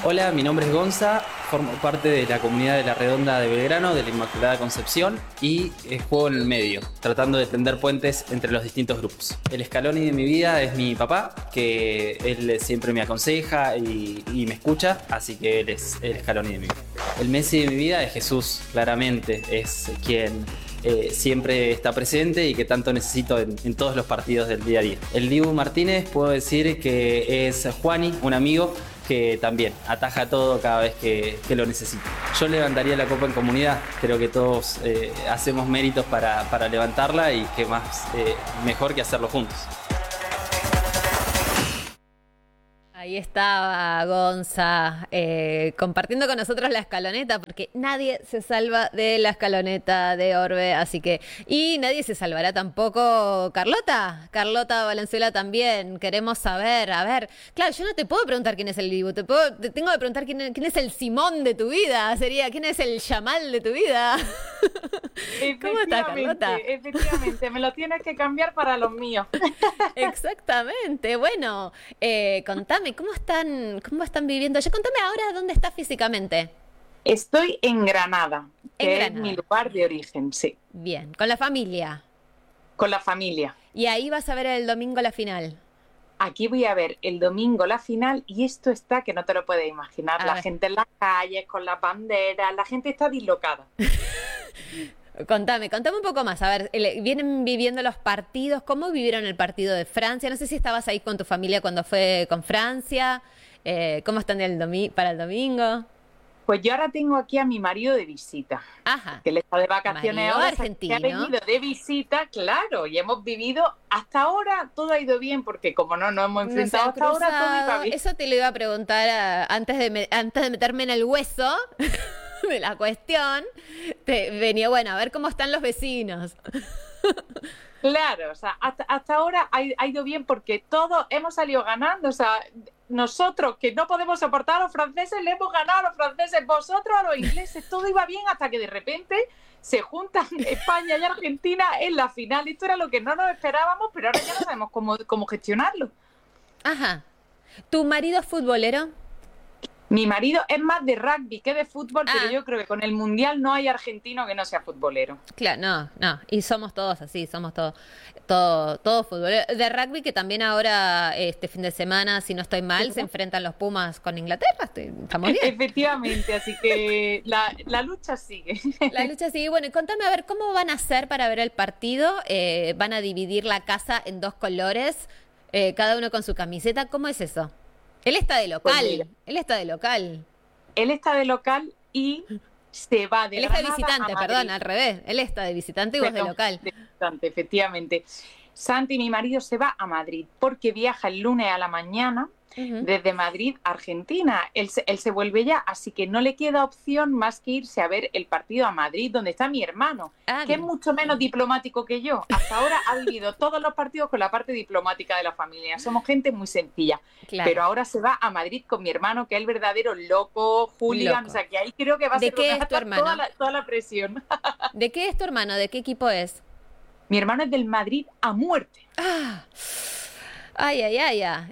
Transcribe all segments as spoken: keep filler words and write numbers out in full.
Hola, mi nombre es Gonza, formo parte de la comunidad de La Redonda de Belgrano, de la Inmaculada Concepción, y eh, juego en el medio, tratando de tender puentes entre los distintos grupos. El Scaloni de mi vida es mi papá, que él siempre me aconseja y, y me escucha, así que él es el Scaloni de mi vida. El Messi de mi vida es Jesús, claramente, es quien eh, siempre está presente y que tanto necesito en, en todos los partidos del día a día. El Dibu Martínez puedo decir que es Juani, un amigo que también ataja todo cada vez que, que lo necesito. Yo levantaría la copa en comunidad, creo que todos eh, hacemos méritos para, para levantarla y que más eh, mejor que hacerlo juntos. Ahí estaba Gonza eh, compartiendo con nosotros la escaloneta, porque nadie se salva de la escaloneta de Orbe, así que, y nadie se salvará tampoco Carlota, Carlota Valenzuela también, queremos saber, a ver, claro, yo no te puedo preguntar quién es el Dibu, te, puedo, te tengo que preguntar quién, quién es el Simón de tu vida, sería, quién es el Yamal de tu vida. ¿Cómo está, Carlota? Efectivamente, me lo tienes que cambiar para los míos. Exactamente, bueno, eh, contame, ¿cómo están, cómo están viviendo? Ya contame ahora dónde estás físicamente. Estoy en Granada, que En es Granada. mi lugar de origen, sí. Bien, con la familia. Con la familia. Y ahí vas a ver el domingo la final. Aquí voy a ver el domingo la final y esto está que no te lo puedes imaginar. A la ver. gente en las calles, con las banderas, la gente está dislocada. Contame, contame un poco más. A ver, el- vienen viviendo los partidos. ¿Cómo vivieron el partido de Francia? No sé si estabas ahí con tu familia cuando fue con Francia. Eh, ¿cómo están el domi- para el domingo? Pues yo ahora tengo aquí a mi marido de visita, Ajá. que él está de vacaciones Marido ahora, o sea, que argentino. ha venido de visita, claro, y hemos vivido, hasta ahora todo ha ido bien, porque como no nos hemos No se enfrentado han hasta ahora, todo iba cruzado. bien. Eso te lo iba a preguntar ah, antes de, me- antes de meterme en el hueso de la cuestión. Te venía, bueno, a ver cómo están los vecinos. Claro, o sea, hasta, hasta ahora ha, ha ido bien porque todos hemos salido ganando, o sea, nosotros que no podemos soportar a los franceses, le hemos ganado a los franceses, vosotros a los ingleses, todo iba bien hasta que de repente se juntan España y Argentina en la final. Esto era lo que no nos esperábamos, pero ahora ya no sabemos cómo, cómo gestionarlo. Ajá. ¿Tu marido es futbolero? Mi marido es más de rugby que de fútbol, Ah. pero yo creo que con el Mundial no hay argentino que no sea futbolero. Claro, no, no. Y somos todos así, somos todos, todo, todos futboleros. De rugby que también ahora, este fin de semana, si no estoy mal, se enfrentan los Pumas con Inglaterra. Estoy- Estamos bien. Efectivamente, así que la, la lucha sigue. La lucha sigue. Bueno, y contame a ver cómo van a hacer para ver el partido. Eh, ¿van a dividir la casa en dos colores, eh, cada uno con su camiseta? ¿Cómo es eso? Él está de Pues local. mira. Él está de local. Él está de local y se va de Él está de Granada visitante, a Madrid. perdón, al revés. Él está de visitante y vos de Perdón, local. de visitante, efectivamente. Santi, mi marido, se va a Madrid porque viaja el lunes a la mañana Ujú. desde Madrid a Argentina. Él se, él se vuelve ya, así que no le queda opción más que irse a ver el partido a Madrid, donde está mi hermano, Ah, que es bien. mucho menos diplomático que yo. Hasta ahora ha vivido todos los partidos con la parte diplomática de la familia. Somos gente muy sencilla. Claro. Pero ahora se va a Madrid con mi hermano, que es el verdadero loco, hooligan. Loco. O sea, que ahí creo que va a ¿De ser qué donde es va a tu estar hermano? toda la, toda la presión. ¿De qué es tu hermano? ¿De qué equipo es? Mi hermano es del Madrid a muerte. Ah, ay, ay, ay, ay.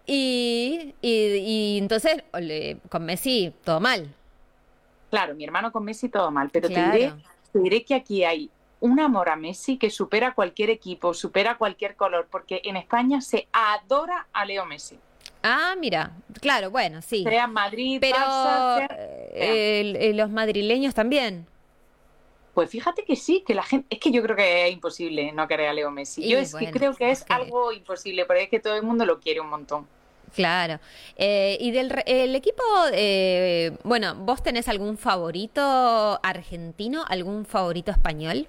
Y, y, y entonces, ole, con Messi, todo mal. Claro, mi hermano con Messi todo mal, pero Claro. te, diré, te diré que aquí hay un amor a Messi que supera cualquier equipo, supera cualquier color, porque en España se adora a Leo Messi. Ah, mira, claro, bueno, sí. Sea Madrid, Pero Barça, sea- eh, el- el- los madrileños también. Pues fíjate que sí, que la gente, es que yo creo que es imposible no querer a Leo Messi. Y Yo es bueno, que creo que es es que- algo imposible, pero es que todo el mundo lo quiere un montón. Claro. Eh, y del re- el equipo, eh, bueno, ¿vos tenés algún favorito argentino, algún favorito español?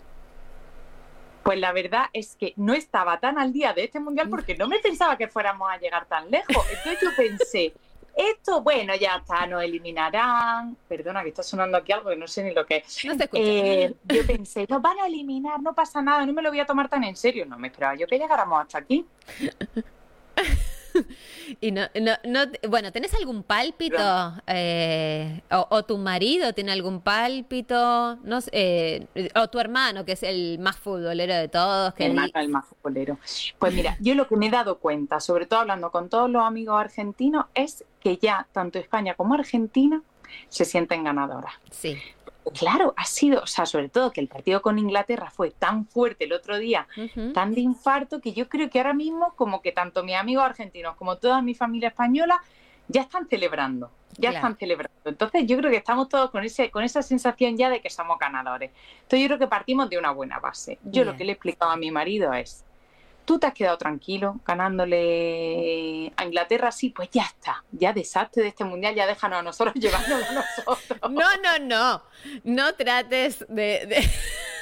Pues la verdad es que no estaba tan al día de este mundial porque no me pensaba que fuéramos a llegar tan lejos. Entonces yo pensé, esto, bueno, ya está, nos eliminarán. Perdona, que está sonando aquí algo que no sé ni lo que es. No se escucha. Eh, yo pensé, nos van a eliminar, no pasa nada, no me lo voy a tomar tan en serio. No me esperaba yo que llegáramos hasta aquí. y no, no, no, bueno, ¿tenés algún pálpito? Eh, o, o tu marido tiene algún pálpito? No sé, eh, o tu hermano, que es el más futbolero de todos. Que el, más, el más futbolero. Pues mira, yo lo que me he dado cuenta, sobre todo hablando con todos los amigos argentinos, es que ya tanto España como Argentina se sienten ganadoras. Sí. Claro, ha sido, o sea, sobre todo que el partido con Inglaterra fue tan fuerte el otro día, uh-huh. tan de infarto, que yo creo que ahora mismo como que tanto mis amigos argentinos como toda mi familia española ya están celebrando, ya claro. están celebrando. Entonces yo creo que estamos todos con ese con esa sensación ya de que somos ganadores. Entonces yo creo que partimos de una buena base. Yo Bien. Lo que le he explicado a mi marido es, tú te has quedado tranquilo ganándole a Inglaterra, sí, pues ya está, ya desastre de este mundial, ya déjanos a nosotros llevárnoslo a nosotros. No, no, no, no trates de... de...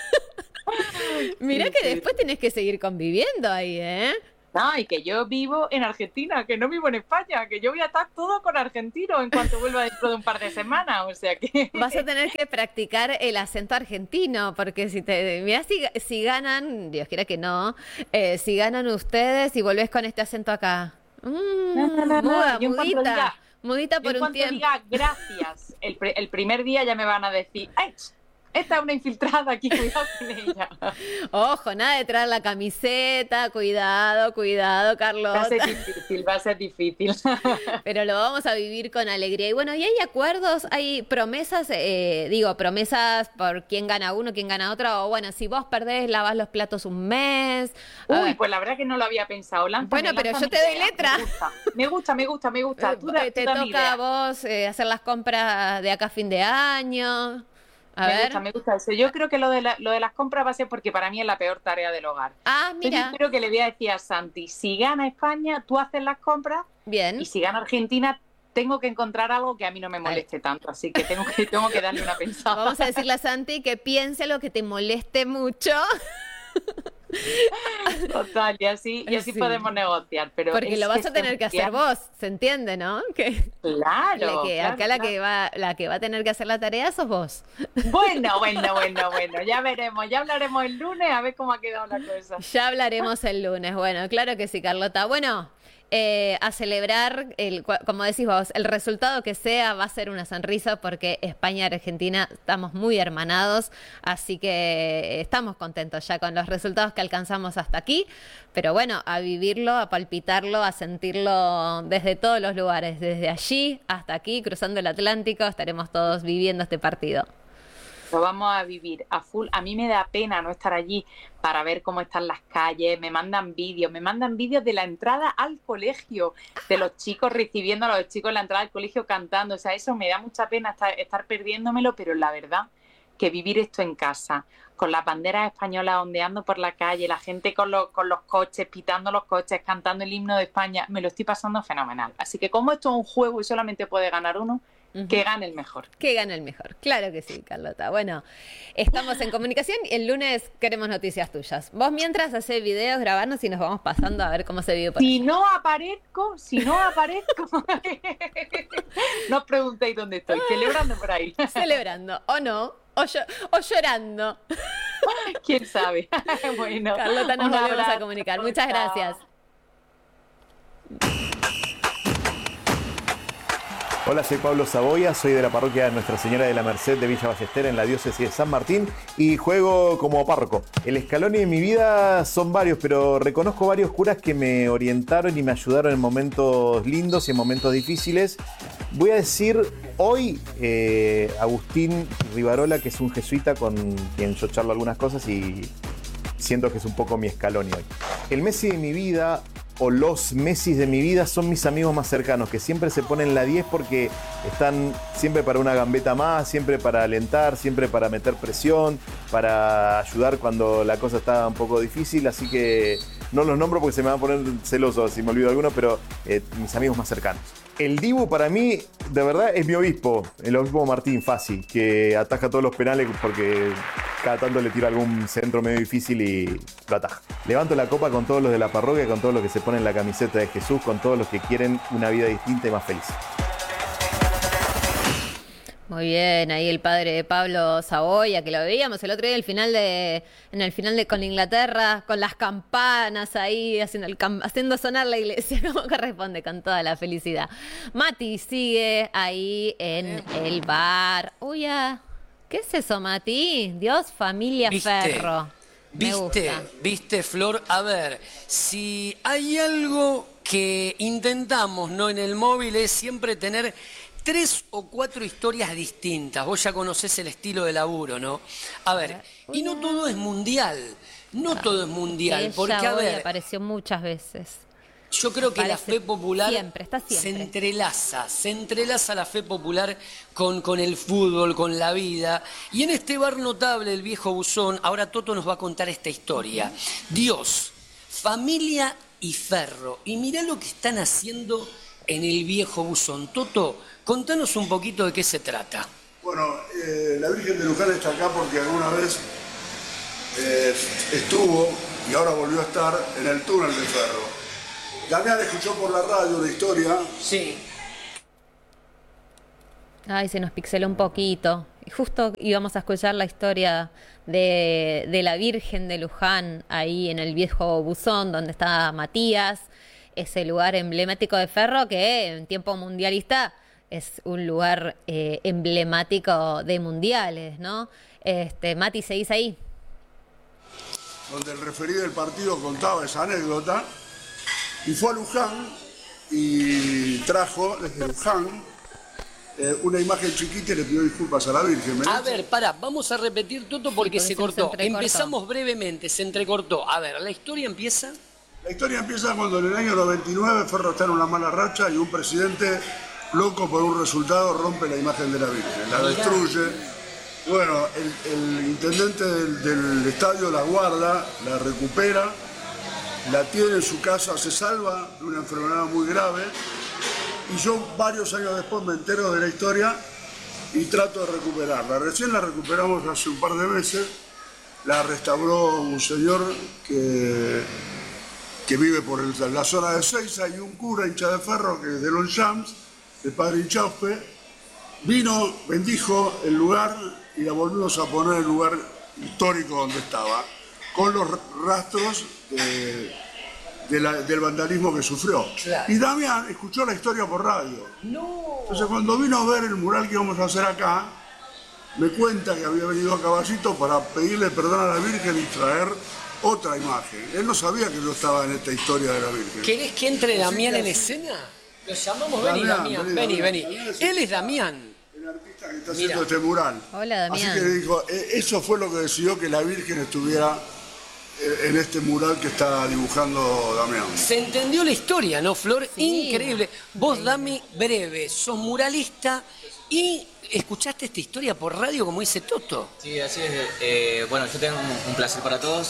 Mira sí, que sí. Después tenés que seguir conviviendo ahí, ¿eh? No, y que yo vivo en Argentina, que no vivo en España, que yo voy a estar todo con argentino en cuanto vuelva dentro de un par de semanas, o sea que... Vas a tener que practicar el acento argentino, porque si te... Mirá, si, si ganan, Dios quiera que no, eh, si ganan ustedes y volvés con este acento acá. Mm, no, no, no, muda, no. mudita, Diga, mudita por un tiempo. Diga gracias, el, pr el primer día ya me van a decir... ¡Ay! Esta es una infiltrada aquí, cuidado con ella. Ojo, nada de traer la camiseta, cuidado, cuidado, Carlota. Va a ser difícil, va a ser difícil. Pero lo vamos a vivir con alegría. Y bueno, y hay acuerdos, hay promesas, eh, digo, promesas por quién gana uno, quién gana otro, o bueno, si vos perdés, lavás los platos un mes. Uy, ver. Pues la verdad que no lo había pensado. Lánzame, bueno, pero yo te doy idea. letra. Me gusta, me gusta, me gusta. Me gusta. Tú da, te tú toca a vos eh, hacer las compras de acá a fin de año. A me ver. gusta, me gusta eso. Yo creo que lo de, la, lo de las compras va a ser porque para mí es la peor tarea del hogar. Ah, mira. Entonces yo creo que le voy a decir a Santi, si gana España, tú haces las compras. Bien. Y si gana Argentina, tengo que encontrar algo que a mí no me moleste Ay. tanto. Así que tengo que, tengo que darle una pensada. Vamos a decirle a Santi que piense algo que te moleste mucho. Total, y así, y así sí. podemos negociar. Pero porque lo vas a tener que hacer vos, ¿se entiende, no? Que, claro. Que claro acá claro. la que va, la que va a tener que hacer la tarea sos vos. Bueno, bueno, bueno, bueno. Ya veremos, ya hablaremos el lunes a ver cómo ha quedado la cosa. Ya hablaremos el lunes. Bueno, claro que sí, Carlota. Bueno. Eh, a celebrar, el, como decís vos, el resultado que sea va a ser una sonrisa porque España y Argentina estamos muy hermanados, así que estamos contentos ya con los resultados que alcanzamos hasta aquí, pero bueno, a vivirlo, a palpitarlo, a sentirlo desde todos los lugares, desde allí hasta aquí, cruzando el Atlántico, estaremos todos viviendo este partido. Lo vamos a vivir a full. A mí me da pena no estar allí para ver cómo están las calles, me mandan vídeos, me mandan vídeos de la entrada al colegio, de los chicos recibiendo a los chicos en la entrada al colegio cantando, o sea, eso me da mucha pena estar, estar perdiéndomelo, pero la verdad que vivir esto en casa, con las banderas españolas ondeando por la calle, la gente con los, con los coches, pitando los coches, cantando el himno de España, me lo estoy pasando fenomenal. Así que como esto es un juego y solamente puede ganar uno, Uh-huh. Que gane el mejor. Que gane el mejor. Claro que sí, Carlota. Bueno, estamos en comunicación y el lunes queremos noticias tuyas. Vos mientras hacés videos, grabarnos y nos vamos pasando a ver cómo se vive por Si ahí. no aparezco, si no aparezco, no os preguntéis dónde estoy. Celebrando por ahí. Celebrando, o no, o, yo, o llorando. ¿Quién sabe? Bueno, Carlota, nos volvemos a comunicar. Muchas gracias. Hola, soy Pablo Saboya, soy de la parroquia Nuestra Señora de la Merced de Villa Ballester en la diócesis de San Martín y juego como párroco. El escalón de mi vida son varios, pero reconozco varios curas que me orientaron y me ayudaron en momentos lindos y en momentos difíciles. Voy a decir hoy eh, Agustín Rivarola, que es un jesuita con quien yo charlo algunas cosas y siento que es un poco mi escalón hoy. El Messi de mi vida o los Messi de mi vida son mis amigos más cercanos, que siempre se ponen la diez porque están siempre para una gambeta más, siempre para alentar, siempre para meter presión, para ayudar cuando la cosa está un poco difícil, así que no los nombro porque se me va a poner celoso si me olvido alguno, pero eh, mis amigos más cercanos. El Dibu para mí, de verdad, es mi obispo, el obispo Martín Fassi, que ataja todos los penales porque cada tanto le tira algún centro medio difícil y lo ataja. Levanto la copa con todos los de la parroquia, con todos los que se ponen la camiseta de Jesús, con todos los que quieren una vida distinta y más feliz. Muy bien, ahí el padre de Pablo Saboya, que lo veíamos el otro día el final de, en el final de con Inglaterra, con las campanas ahí, haciendo, el, haciendo sonar la iglesia como corresponde, con toda la felicidad. Mati sigue ahí en el bar. Uy, ya. ¿Qué es eso, Mati? Dios, familia, ¿Viste? Ferro. Me ¿Viste? gusta. ¿Viste, Flor? A ver, si hay algo que intentamos, ¿no? En el móvil es siempre tener tres o cuatro historias distintas. Vos ya conocés el estilo de laburo, ¿no? A ver, y no todo es mundial. No todo es mundial. Ella Porque, a hoy ver, apareció muchas veces. yo creo que la Parece fe popular siempre, está siempre. se entrelaza, se entrelaza la fe popular con, con el fútbol, con la vida. Y en este bar notable, el Viejo Buzón, ahora Toto nos va a contar esta historia. Dios, familia y Ferro. Y mirá lo que están haciendo en el Viejo Buzón. Toto, contanos un poquito de qué se trata. Bueno, eh, la Virgen de Luján está acá porque alguna vez eh, estuvo y ahora volvió a estar en el túnel de Ferro. Damián escuchó por la radio la historia. Sí. Ay, se nos pixeló un poquito. Y justo íbamos a escuchar la historia de, de la Virgen de Luján, ahí en el Viejo Buzón, donde está Matías, ese lugar emblemático de Ferro que en tiempo mundialista es un lugar eh, emblemático de mundiales, ¿no? Este, Mati, ¿seguís ahí? Donde el referido del partido contaba esa anécdota. Y fue a Luján y trajo desde Luján eh, una imagen chiquita y le pidió disculpas a la Virgen. A ver, pará, vamos a repetir, Toto, porque Sí, se porque se cortó. entrecortó. Empezamos brevemente, se entrecortó. A ver, la historia empieza... La historia empieza cuando en el año noventa y nueve Ferro está en una mala racha y un presidente loco por un resultado rompe la imagen de la Virgen, la destruye. Bueno, el, el intendente del, del estadio la guarda, la recupera, la tiene en su casa, se salva de una enfermedad muy grave y yo varios años después me entero de la historia y trato de recuperarla. Recién la recuperamos hace un par de meses, la restauró un señor que... que vive por el, la zona de Seiza, y un cura hincha de Ferro, que es de Longchamps, el padre Inchauspe, vino, bendijo el lugar y la volvimos a poner en el lugar histórico donde estaba, con los rastros de, de la, del vandalismo que sufrió. Claro. Y Damián escuchó la historia por radio. No. Entonces cuando vino a ver el mural que íbamos a hacer acá, me cuenta que había venido a Caballito para pedirle perdón a la Virgen y traer otra imagen. Él no sabía que yo estaba en esta historia de la Virgen. ¿Querés que entre Damián que en así- escena? Lo llamamos, vení, Damián, Damián, vení, vení, Damián. vení. Damián es- Él es Damián. El artista que está Mira. haciendo este mural. Hola, Damián. Así que dijo, eh, eso fue lo que decidió que la Virgen estuviera eh, en este mural que está dibujando Damián. Se entendió la historia, ¿no, Flor? Sí. Increíble. Vos, Dami, breve, sos muralista y escuchaste esta historia por radio, como dice Toto. Sí, así es. Eh, bueno, yo tengo un, un placer para todos.